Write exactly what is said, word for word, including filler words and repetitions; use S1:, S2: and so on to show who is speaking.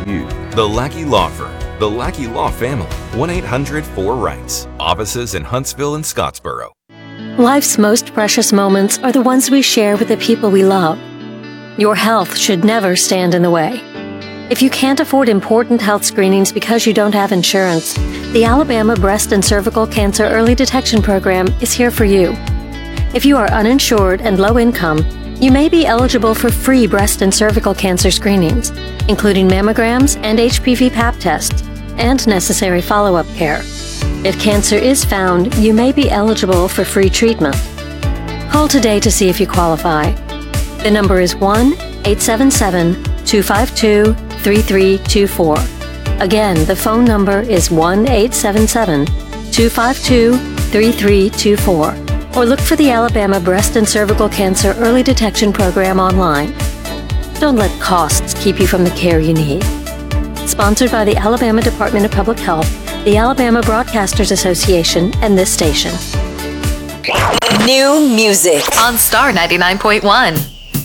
S1: you. The Lackey Law Firm. The Lackey Law Family. one eight hundred four rights. Offices in Huntsville and Scottsboro.
S2: Life's most precious moments are the ones we share with the people we love. Your health should never stand in the way. If you can't afford important health screenings because you don't have insurance, the Alabama Breast and Cervical Cancer Early Detection Program is here for you. If you are uninsured and low income, you may be eligible for free breast and cervical cancer screenings, including mammograms and H P V Pap tests, and necessary follow-up care. If cancer is found, you may be eligible for free treatment. Call today to see if you qualify. The number is one eight seven seven, two five two, three three two four. Again, the phone number is one eight seven seven, two five two, three three two four. Or look for the Alabama Breast and Cervical Cancer Early Detection Program online. Don't let costs keep you from the care you need. Sponsored by the Alabama Department of Public Health, the Alabama Broadcasters Association, and this station.
S3: New music on Star ninety-nine point one.